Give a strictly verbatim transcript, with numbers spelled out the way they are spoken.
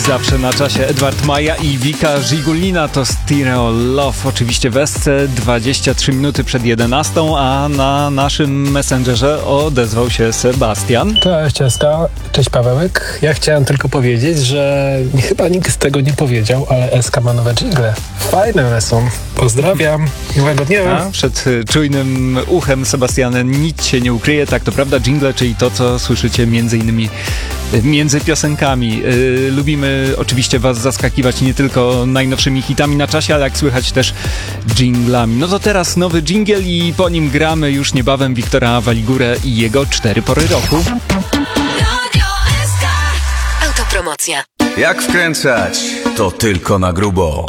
zawsze na czasie. Edward Maja i Wika Żigulina to Stereo Love. Oczywiście w Esce dwadzieścia trzy minuty przed jedenastą, a na naszym Messengerze odezwał się Sebastian. Cześć Eska, cześć Pawełek. Ja chciałem tylko powiedzieć, że chyba nikt z tego nie powiedział, ale Eska ma nowe dżingle. Fajne one są. Pozdrawiam. Miłego dnia. A przed czujnym uchem Sebastiana nic się nie ukryje. Tak, to prawda, dżingle, czyli to, co słyszycie między innymi między piosenkami. Yy, lubimy oczywiście was zaskakiwać nie tylko najnowszymi hitami na czasie, ale jak słychać też dżinglami. No to teraz nowy dżingiel i po nim gramy już niebawem Wiktora Waligurę i jego cztery pory roku. Autopromocja. Jak wkręcać? To tylko na grubo.